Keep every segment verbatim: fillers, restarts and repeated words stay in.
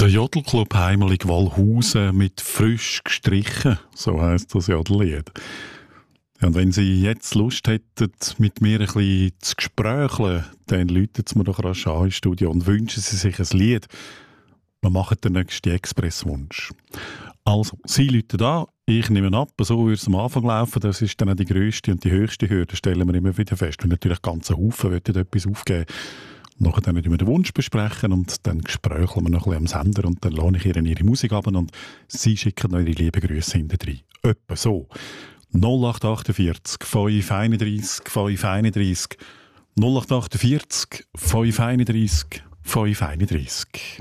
Der Jodelclub Heimelig Wallhausen mit frisch gestrichen, so heisst das Jodellied. Ja, und wenn Sie jetzt Lust hätten, mit mir ein bisschen zu gesprächeln, dann läuten Sie mir doch rasch an ins Studio und wünschen Sie sich ein Lied. Wir machen den nächsten Expresswunsch. Also, Sie läuten an, ich nehme ab, so würde es am Anfang laufen, das ist dann auch die grösste und die höchste Hürde, stellen wir immer wieder fest. Und natürlich ganze Haufen wollen etwas aufgeben. Nachher dann wir den Wunsch besprechen und dann gesprächeln wir noch ein bisschen am Sender und dann lade ich Ihnen Ihre Musik ab und Sie schicken noch Ihre lieben Grüße hinten rein. Etwa so. null acht achtundvierzig, fünf einunddreissig, fünf einunddreissig, null acht achtundvierzig, fünf einunddreissig, fünf einunddreissig.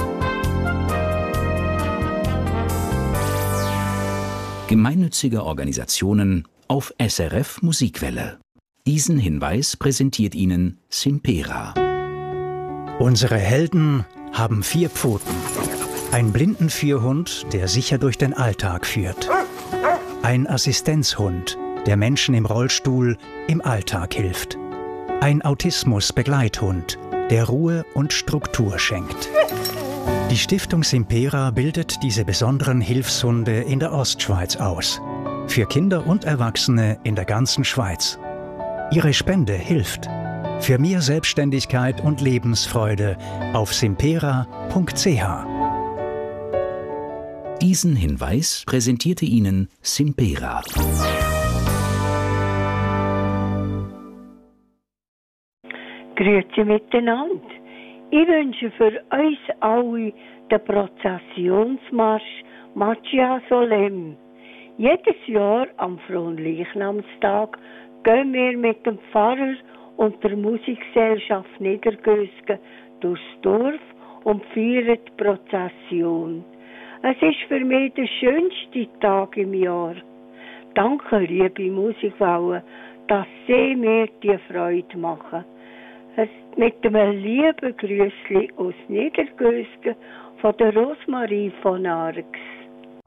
Gemeinnützige Organisationen auf S R F Musikwelle. Diesen Hinweis präsentiert Ihnen Simpera. Unsere Helden haben vier Pfoten. Ein Blindenführhund, der sicher durch den Alltag führt. Ein Assistenzhund, der Menschen im Rollstuhl im Alltag hilft. Ein Autismus-Begleithund, der Ruhe und Struktur schenkt. Die Stiftung Simpera bildet diese besonderen Hilfshunde in der Ostschweiz aus. Für Kinder und Erwachsene in der ganzen Schweiz. Ihre Spende hilft. Für mehr Selbstständigkeit und Lebensfreude auf simpera punkt c h. Diesen Hinweis präsentierte Ihnen Simpera. Grüezi miteinander. Ich wünsche für uns alle den Prozessionsmarsch Magia Solem. Jedes Jahr am Fronleichnamstag gehen wir mit dem Pfarrer und der Musikgesellschaft Niedergösgen durchs Dorf und feiern die Prozession. Es ist für mich der schönste Tag im Jahr. Danke, liebe Musikwellen, dass Sie mir die Freude machen. Es mit einem lieben Grüßli aus Niedergösgen von der Rosmarie von Arx.